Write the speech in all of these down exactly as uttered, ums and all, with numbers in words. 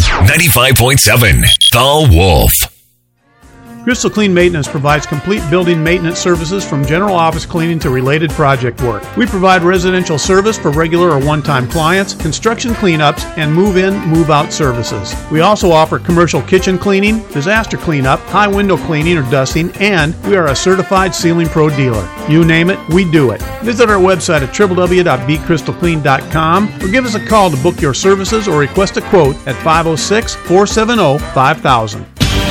ninety-five point seven The Wolf. Crystal Clean Maintenance provides complete building maintenance services from general office cleaning to related project work. We provide residential service for regular or one-time clients, construction cleanups, and move-in, move-out services. We also offer commercial kitchen cleaning, disaster cleanup, high window cleaning or dusting, and we are a certified Ceiling Pro dealer. You name it, we do it. Visit our website at w w w dot b crystal clean dot com or give us a call to book your services or request a quote at five oh six, four seven oh, five thousand.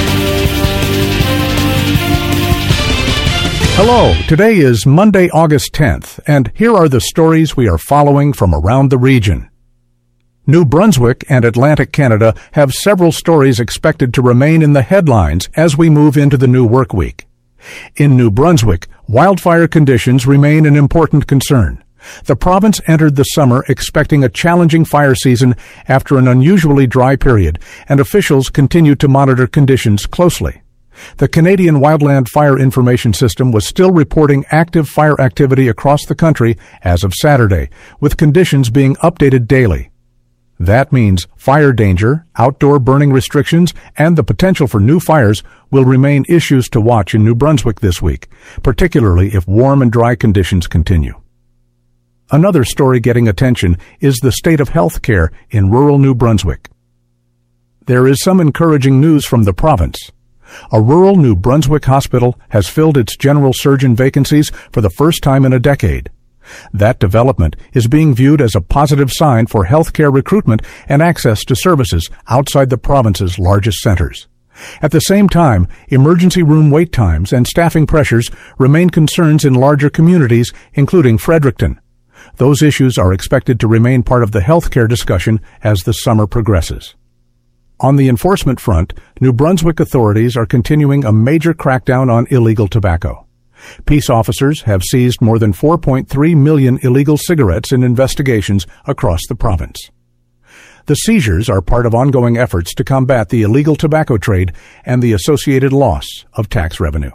Hello, today is Monday, August tenth, and here are the stories we are following from around the region. New Brunswick and Atlantic Canada have several stories expected to remain in the headlines as we move into the new work week. In New Brunswick, wildfire conditions remain an important concern. The province entered the summer expecting a challenging fire season after an unusually dry period, and officials continue to monitor conditions closely. The Canadian Wildland Fire Information System was still reporting active fire activity across the country as of Saturday, with conditions being updated daily. That means fire danger, outdoor burning restrictions, and the potential for new fires will remain issues to watch in New Brunswick this week, particularly if warm and dry conditions continue. Another story getting attention is the state of health care in rural New Brunswick. There is some encouraging news from the province. A rural New Brunswick hospital has filled its general surgeon vacancies for the first time in a decade. That development is being viewed as a positive sign for healthcare recruitment and access to services outside the province's largest centers. At the same time, emergency room wait times and staffing pressures remain concerns in larger communities, including Fredericton. Those issues are expected to remain part of the healthcare discussion as the summer progresses. On the enforcement front, New Brunswick authorities are continuing a major crackdown on illegal tobacco. Peace officers have seized more than four point three million illegal cigarettes in investigations across the province. The seizures are part of ongoing efforts to combat the illegal tobacco trade and the associated loss of tax revenue.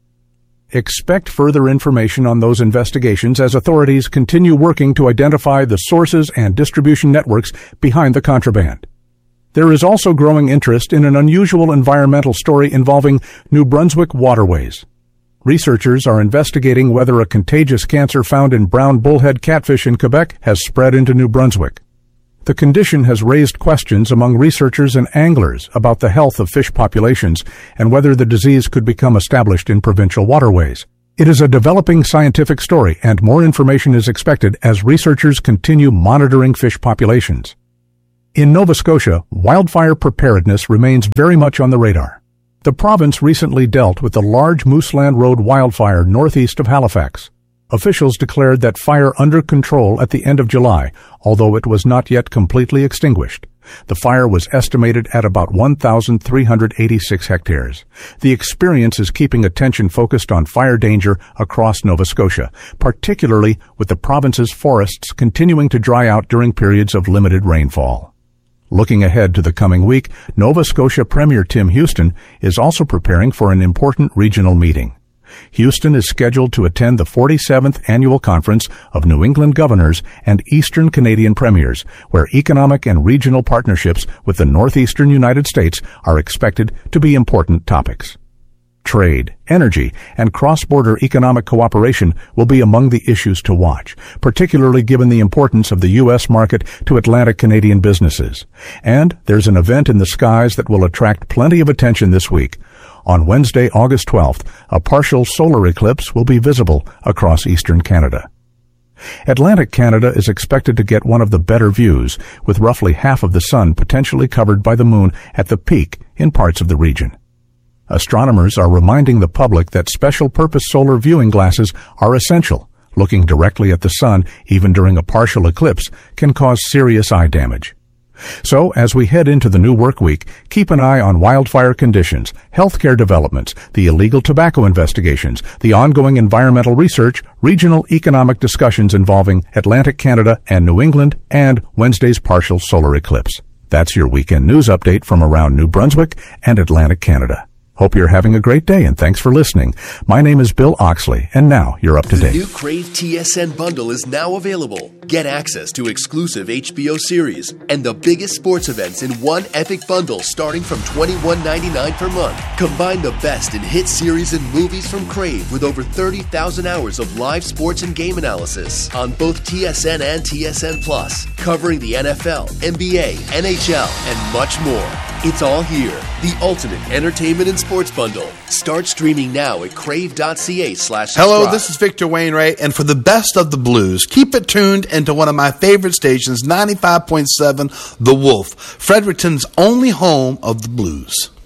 Expect further information on those investigations as authorities continue working to identify the sources and distribution networks behind the contraband. There is also growing interest in an unusual environmental story involving New Brunswick waterways. Researchers are investigating whether a contagious cancer found in brown bullhead catfish in Quebec has spread into New Brunswick. The condition has raised questions among researchers and anglers about the health of fish populations and whether the disease could become established in provincial waterways. It is a developing scientific story, and more information is expected as researchers continue monitoring fish populations. In Nova Scotia, wildfire preparedness remains very much on the radar. The province recently dealt with the large Mooseland Road wildfire northeast of Halifax. Officials declared that fire under control at the end of July, although it was not yet completely extinguished. The fire was estimated at about one thousand three hundred eighty-six hectares. The experience is keeping attention focused on fire danger across Nova Scotia, particularly with the province's forests continuing to dry out during periods of limited rainfall. Looking ahead to the coming week, Nova Scotia Premier Tim Houston is also preparing for an important regional meeting. Houston is scheduled to attend the forty-seventh Annual Conference of New England Governors and Eastern Canadian Premiers, where economic and regional partnerships with the northeastern United States are expected to be important topics. Trade, energy, and cross-border economic cooperation will be among the issues to watch, particularly given the importance of the U S market to Atlantic Canadian businesses. And there's an event in the skies that will attract plenty of attention this week. On Wednesday, August twelfth, a partial solar eclipse will be visible across eastern Canada. Atlantic Canada is expected to get one of the better views, with roughly half of the sun potentially covered by the moon at the peak in parts of the region. Astronomers are reminding the public that special-purpose solar viewing glasses are essential. Looking directly at the sun, even during a partial eclipse, can cause serious eye damage. So, as we head into the new work week, keep an eye on wildfire conditions, healthcare developments, the illegal tobacco investigations, the ongoing environmental research, regional economic discussions involving Atlantic Canada and New England, and Wednesday's partial solar eclipse. That's your weekend news update from around New Brunswick and Atlantic Canada. Hope you're having a great day, and thanks for listening. My name is Bill Oxley, and now you're up to The date. new Crave T S N bundle is now available. Get access to exclusive H B O series and the biggest sports events in one epic bundle starting from twenty-one ninety-nine per month. Combine the best in hit series and movies from Crave with over thirty thousand hours of live sports and game analysis on both T S N and T S N Plus, covering the N F L, N B A, N H L, and much more. It's all here. The ultimate entertainment and sports bundle. Start streaming now at crave.ca slash Hello, this is Victor Wainwright, and for the best of the blues, keep it tuned into one of my favorite stations, ninety-five point seven The Wolf, Fredericton's only home of the blues.